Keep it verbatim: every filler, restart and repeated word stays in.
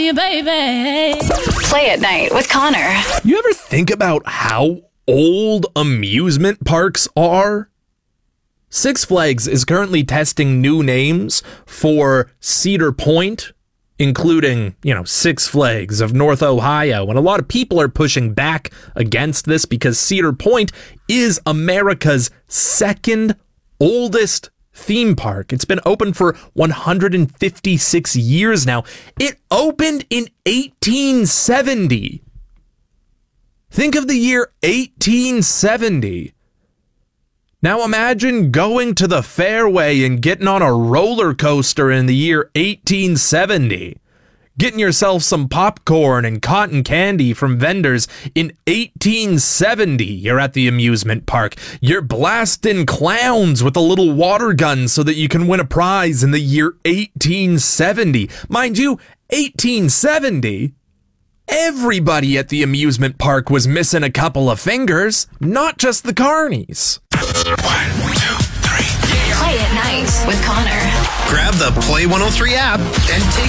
you, baby. Play at Night with Connor. You ever think about how old amusement parks are? Six Flags is currently testing new names for Cedar Point, including, you know, Six Flags of North Ohio. And a lot of people are pushing back against this because Cedar Point is America's second oldest theme park. It's been open for one hundred fifty-six years now. It opened in eighteen seventy. Think of the year eighteen seventy. Now imagine going to the fairway and getting on a roller coaster in the year eighteen seventy. Getting yourself some popcorn and cotton candy from vendors in eighteen seventy. You're at the amusement park. You're blasting clowns with a little water gun so that you can win a prize in the year eighteen seventy. Mind you, eighteen seventy, everybody at the amusement park was missing a couple of fingers, not just the carnies. One, two, three. Play at Night with Connor. Grab the Play one oh three app and take